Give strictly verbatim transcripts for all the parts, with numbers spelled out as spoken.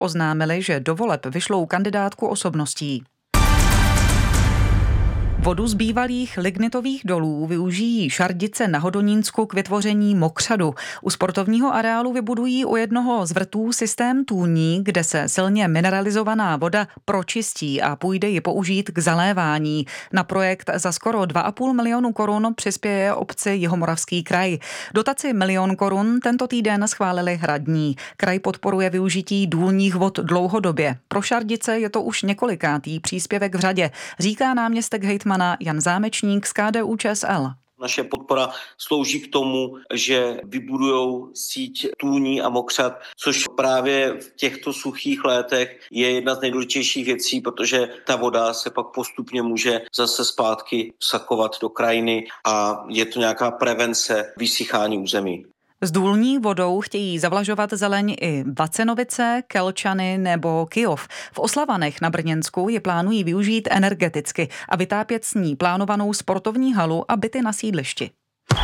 oznámili, že do voleb vyšlou kandidátku osobností. Vodu z bývalých lignitových dolů využijí Šardice na Hodonínsku k vytvoření mokřadu. U sportovního areálu vybudují u jednoho z vrtů systém tůní, kde se silně mineralizovaná voda pročistí a půjde ji použít k zalévání. Na projekt za skoro dva a půl milionu korun přispěje obci Jihomoravský kraj. Dotaci milion korun tento týden schválili radní. Kraj podporuje využití důlních vod dlouhodobě. Pro Šardice je to už několikátý příspěvek v řadě, říká náměstek hejtmana Jan Zámečník z K D U Č S L. Naše podpora slouží k tomu, že vybudujou síť tůní a mokřad, což právě v těchto suchých létech je jedna z nejdůležitějších věcí, protože ta voda se pak postupně může zase zpátky vsakovat do krajiny a je to nějaká prevence vysychání území. S důlní vodou chtějí zavlažovat zeleň i Vacenovice, Kelčany nebo Kyjov. V Oslavanech na Brněnsku je plánují využít energeticky a vytápět s ní plánovanou sportovní halu a byty na sídlišti.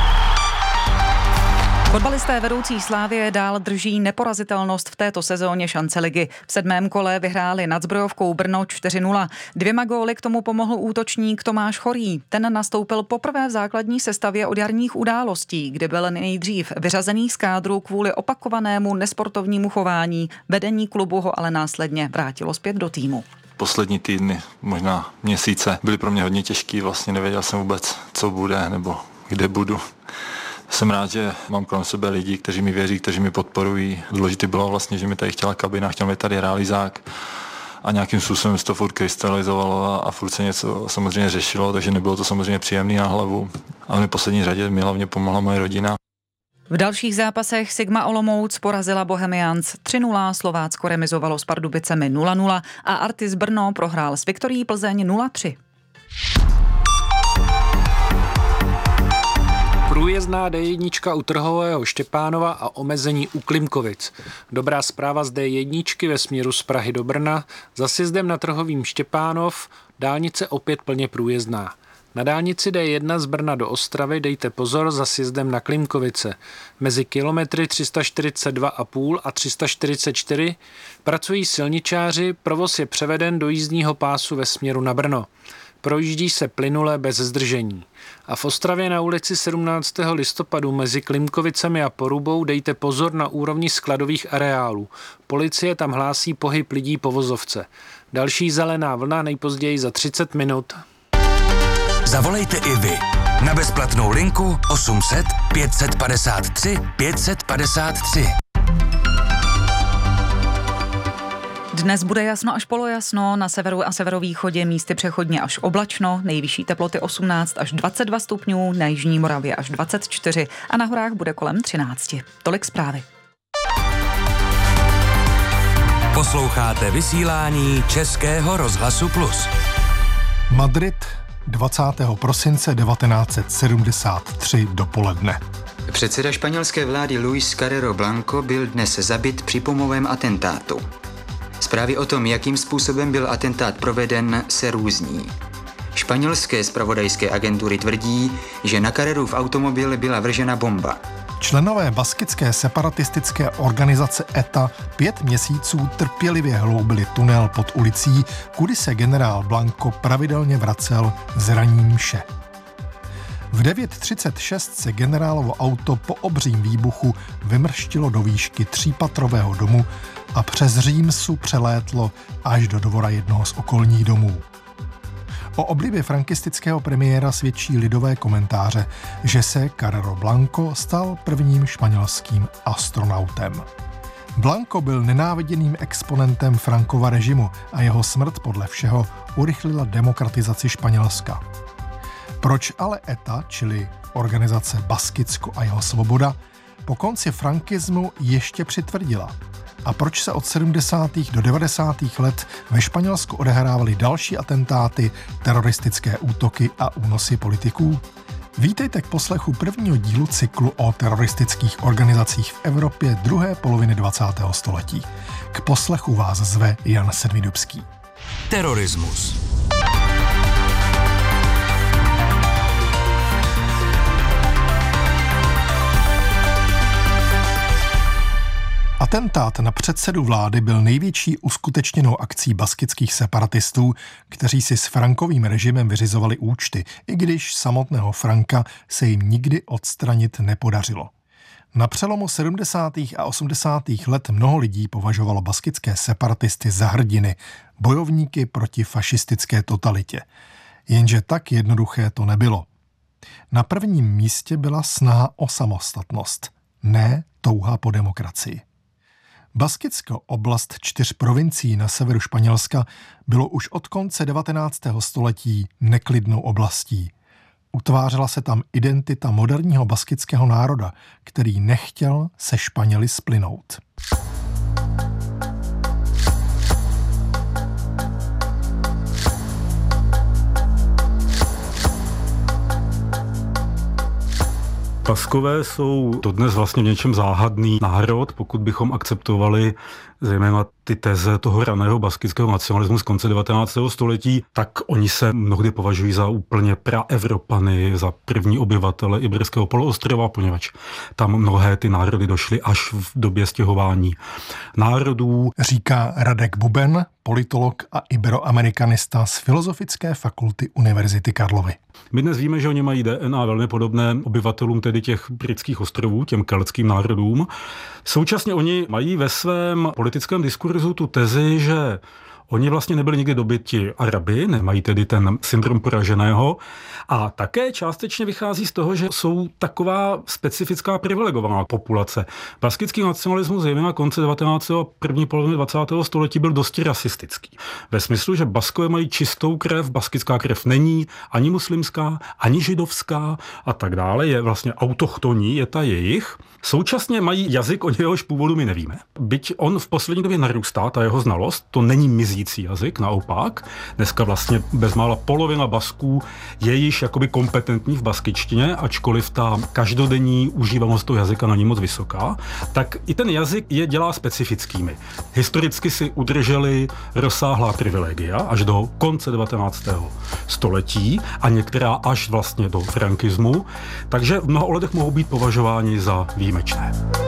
Fotbalisté vedoucí Slavie dál drží neporazitelnost v této sezóně šance ligy. V sedmém kole vyhráli nad Zbrojovkou Brno čtyři nula. Dvěma góly k tomu pomohl útočník Tomáš Chorý. Ten nastoupil poprvé v základní sestavě od jarních událostí, kdy byl nejdřív vyřazený z kádru kvůli opakovanému nesportovnímu chování. Vedení klubu ho ale následně vrátilo zpět do týmu. Poslední týdny, možná měsíce, byly pro mě hodně těžký. Vlastně nevěděl jsem vůbec, co bude nebo kde budu. Jsem rád, že mám kolem sebe lidi, kteří mi věří, kteří mi podporují. Důležité bylo vlastně, že mi tady chtěla kabina, chtěl mi tady realizák a nějakým způsobem se to furt krystalizovalo a furt se něco samozřejmě řešilo, takže nebylo to samozřejmě příjemný na hlavu. Ale v poslední řadě mi hlavně pomohla moje rodina. V dalších zápasech Sigma Olomouc porazila Bohemians tři nula, Slovácko remizovalo s Pardubicemi nula nula a Artis Brno prohrál s Viktorií Plzeň nula tři. Průjezdná D jedna u Trhového Štěpánova a omezení u Klimkovic. Dobrá zpráva z D jedna ve směru z Prahy do Brna. Za sjezdem na Trhovým Štěpánov dálnice opět plně průjezdná. Na dálnici D jedna z Brna do Ostravy dejte pozor za sjezdem na Klimkovice. Mezi kilometry tři sta čtyřicet dva a půl a tři sta čtyřicet čtyři pracují silničáři, provoz je převeden do jízdního pásu ve směru na Brno. Projíždí se plynule bez zdržení. A v Ostravě na ulici sedmnáctého listopadu mezi Klimkovicemi a Porubou dejte pozor na úrovni skladových areálů. Policie tam hlásí pohyb lidí po vozovce. Další zelená vlna nejpozději za třicet minut. Zavolejte i vy na bezplatnou linku osm set pět set padesát tři pět set padesát tři. Dnes bude jasno až polojasno, na severu a severovýchodě místy přechodně až oblačno, nejvyšší teploty osmnáct až dvacet dva stupňů, na jižní Moravě až dvacet čtyři a na horách bude kolem třináct. Tolik zprávy. Posloucháte vysílání Českého rozhlasu Plus. Madrid, dvacátého prosince devatenáct set sedmdesát tři dopoledne. Předseda španělské vlády Luis Carrero Blanco byl dnes zabit při pomovém atentátu. Zprávy o tom, jakým způsobem byl atentát proveden, se různí. Španělské zpravodajské agentury tvrdí, že na Carrerův automobil byla vržena bomba. Členové baskické separatistické organizace E T A pět měsíců trpělivě hloubili tunel pod ulicí, kudy se generál Blanco pravidelně vracel z ranní mše. V devět třicet šest se generálovo auto po obřím výbuchu vymrštilo do výšky třípatrového domu a přes Římsu přelétlo až do dvora jednoho z okolních domů. O oblibě frankistického premiéra svědčí lidové komentáře, že se Carrero Blanco stal prvním španělským astronautem. Blanco byl nenáviděným exponentem Frankova režimu a jeho smrt podle všeho urychlila demokratizaci Španělska. Proč ale E T A, čili organizace Baskicko a jeho svoboda, po konci frankismu ještě přitvrdila? A proč se od sedmdesátých do devadesátých let ve Španělsku odehrávaly další atentáty, teroristické útoky a únosy politiků? Vítejte k poslechu prvního dílu cyklu o teroristických organizacích v Evropě druhé poloviny dvacátého století. K poslechu vás zve Jan Sedmidubský. Terorismus. A Atentát na předsedu vlády byl největší uskutečněnou akcí baskických separatistů, kteří si s Frankovým režimem vyřizovali účty, i když samotného Franka se jim nikdy odstranit nepodařilo. Na přelomu sedmdesátých a osmdesátých let mnoho lidí považovalo baskické separatisty za hrdiny, bojovníky proti fašistické totalitě. Jenže tak jednoduché to nebylo. Na prvním místě byla snaha o samostatnost, ne touha po demokracii. Baskicko, oblast čtyř provincií na severu Španělska, bylo už od konce devatenáctého století neklidnou oblastí. Utvářela se tam identita moderního baskického národa, který nechtěl se Španěli splynout. Baskové jsou dodnes vlastně v něčem záhadný národ, pokud bychom akceptovali zejména ty teze toho raného baskického nacionalismu z konce devatenáctého století, tak oni se mnohdy považují za úplně praevropany, za první obyvatele Iberského poloostrova, poněvadž tam mnohé ty národy došly až v době stěhování národů. Říká Radek Buben, politolog a iberoamerikanista z Filozofické fakulty Univerzity Karlovy. My dnes víme, že oni mají D N A velmi podobné obyvatelům tedy těch britských ostrovů, těm keltským národům. Současně oni mají ve svém politickém diskurzu tu tezi, že oni vlastně nebyli nikdy dobyti Araby, nemají tedy ten syndrom poraženého a také částečně vychází z toho, že jsou taková specifická privilegovaná populace. Baskický nacionalismus zejména konce devatenáctého a první poloviny dvacátého století byl dosti rasistický. Ve smyslu, že Baskové mají čistou krev, baskická krev není ani muslimská, ani židovská a tak dále, je vlastně autochtonní, je ta jejich. Současně mají jazyk, o jehož původu my nevíme. Byť on v poslední době narůstá, ta jeho znalost, to není mizící jazyk, naopak. Dneska vlastně bezmála polovina Basků je již jakoby kompetentní v baskičtině, ačkoliv ta každodenní užívanost toho jazyka není moc vysoká, tak i ten jazyk je dělá specifickými. Historicky si udrželi rozsáhlá privilegia až do konce devatenáctého století a některá až vlastně do frankismu, takže v mnoha ohledech mohou být považováni za výjimečné.